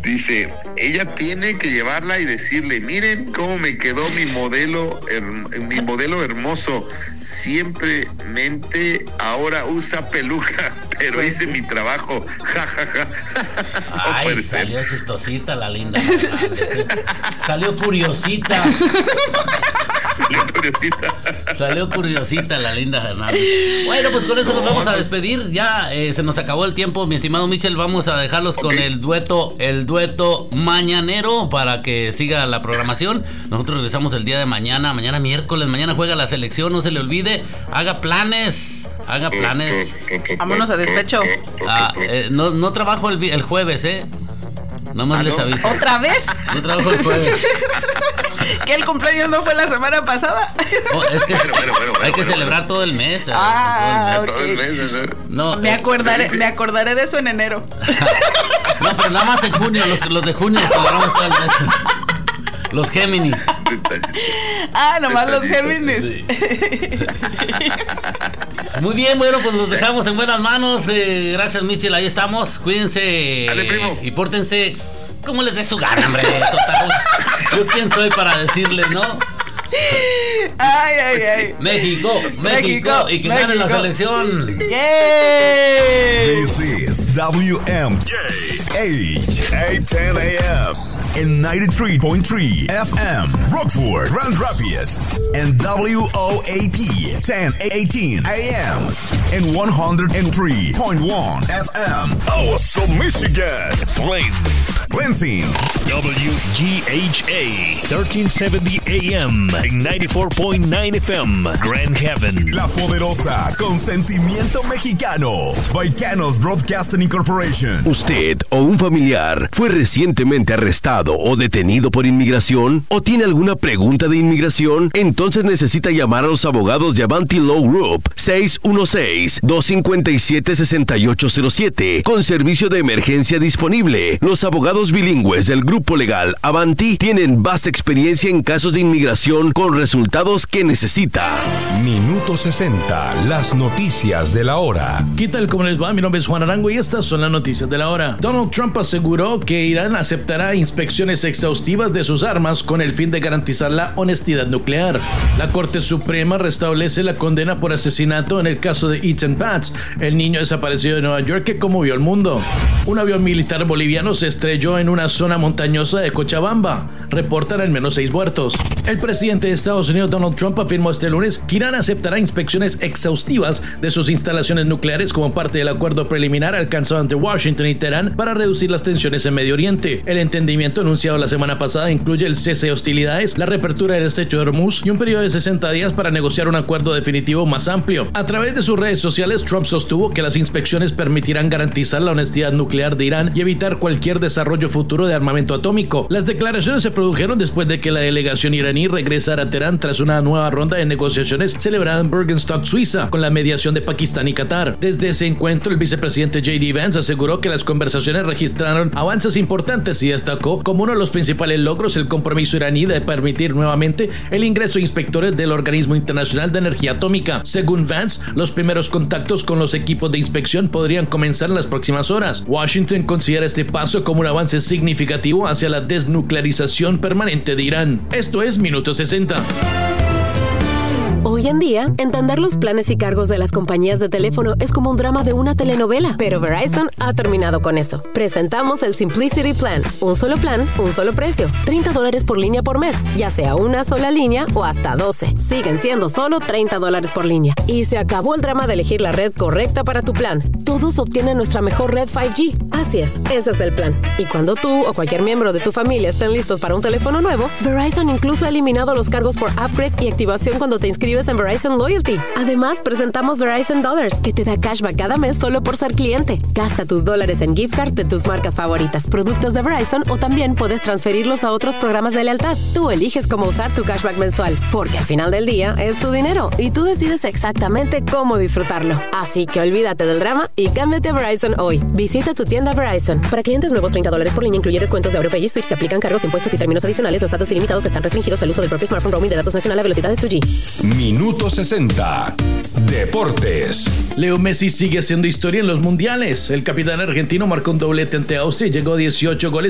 Dice, ella tiene que llevarla y decirle, miren cómo me quedó mi modelo hermoso. Simplemente ahora usa peluca, pero Pues hice sí. mi trabajo. Ja, ja, ja. No Ay, puede ser. salió chistosita la linda Hernández. Salió curiosita. Salió curiosita la linda Hernández. Bueno, pues con eso nos vamos a despedir. Ya se nos acabó el tiempo, mi estimado Michel. Vamos a dejarlos con el dueto mañanero para que siga la programación. Nosotros regresamos el día de mañana miércoles. Mañana juega la selección, no se le olvide. Haga planes. Vámonos a despecho. No trabajo el jueves, Nada más les aviso. ¿Otra vez? No trabajo el jueves. ¿Que el cumpleaños no fue la semana pasada? Oh, es que hay que celebrar todo el mes. Todo el mes. No, Me acordaré de eso en enero. No, pero nada más en junio. Los de junio celebramos todo el mes. Los Géminis. Nomás los Géminis. Sí. Muy bien, bueno, pues los dejamos en buenas manos. Gracias, Michel, ahí estamos. Cuídense. Dale, primo. Y pórtense como les dé su gana, hombre. Total. Yo quién soy para decirles, ¿no? Ay. México. Y que gane la selección. Yay. This is WMKH 810 AM and 93.3 FM Rockford, Grand Rapids, and WOAP 1018 AM and 103.1 FM Awesome, Michigan. Flame Lansing, WGHA 1370 AM and 94.9 FM Grand Haven. La Poderosa, con sentimiento mexicano. Baicanos Broadcasting Incorporation. ¿Usted o un familiar fue recientemente arrestado o detenido por inmigración? ¿O tiene alguna pregunta de inmigración? Entonces necesita llamar a los abogados de Avanti Law Group 616-257-6807 con servicio de emergencia disponible. Los abogados bilingües del grupo legal Avanti tienen vasta experiencia en casos de inmigración con resultados que necesita. Minuto 60, las noticias de la hora. ¿Qué tal? ¿Cómo les va? Mi nombre es Juan Arango y estas son las noticias de la hora. Donald Trump aseguró que Irán aceptará inspecciones exhaustivas de sus armas con el fin de garantizar la honestidad nuclear. La Corte Suprema restablece la condena por asesinato en el caso de Ethan Paz, el niño desaparecido de Nueva York que conmovió al mundo. Un avión militar boliviano se estrelló en una zona montañosa de Cochabamba. Reportan al menos 6 muertos. El presidente de Estados Unidos, Donald Trump, afirmó este lunes que Irán aceptará inspecciones exhaustivas de sus instalaciones nucleares como parte del acuerdo preliminar alcanzado entre Washington y Teherán para reducir las tensiones en Medio Oriente. El entendimiento anunciado la semana pasada incluye el cese de hostilidades, la reapertura del estrecho de Hormuz y un periodo de 60 días para negociar un acuerdo definitivo más amplio. A través de sus redes sociales, Trump sostuvo que las inspecciones permitirán garantizar la honestidad nuclear de Irán y evitar cualquier desarrollo futuro de armamento atómico. Las declaraciones se produjeron después de que la delegación iraní regresara a Teherán tras una nueva ronda de negociaciones celebrada en Bergenstock, Suiza, con la mediación de Pakistán y Qatar. Desde ese encuentro, el vicepresidente J.D. Vance aseguró que las conversaciones registraron avances importantes y destacó como uno de los principales logros el compromiso iraní de permitir nuevamente el ingreso de inspectores del Organismo Internacional de Energía Atómica. Según Vance, los primeros contactos con los equipos de inspección podrían comenzar en las próximas horas. Washington considera este paso como un avance significativo hacia la desnuclearización permanente de Irán. Esto es Minuto 60. Hoy en día, entender los planes y cargos de las compañías de teléfono es como un drama de una telenovela, pero Verizon ha terminado con eso. Presentamos el Simplicity Plan. Un solo plan, un solo precio. $30 por línea por mes, ya sea una sola línea o hasta 12. Siguen siendo solo $30 por línea. Y se acabó el drama de elegir la red correcta para tu plan. Todos obtienen nuestra mejor red 5G. Así es, ese es el plan. Y cuando tú o cualquier miembro de tu familia estén listos para un teléfono nuevo, Verizon incluso ha eliminado los cargos por upgrade y activación cuando te inscribes en Verizon Loyalty. Además, presentamos Verizon Dollars, que te da cashback cada mes solo por ser cliente. Gasta tus dólares en gift card de tus marcas favoritas, productos de Verizon, o también puedes transferirlos a otros programas de lealtad. Tú eliges cómo usar tu cashback mensual, porque al final del día es tu dinero y tú decides exactamente cómo disfrutarlo. Así que olvídate del drama y cámbiate a Verizon hoy. Visita tu tienda Verizon. Para clientes nuevos, $30 por línea incluye descuentos de AutoPay y Switch. Se aplican cargos, impuestos y términos adicionales. Los datos ilimitados están restringidos al uso del propio smartphone. Roaming de datos nacional a velocidades 2G. Minuto 60. Deportes. Leo Messi sigue haciendo historia en los mundiales. El capitán argentino marcó un doblete ante Austria y llegó a 18 goles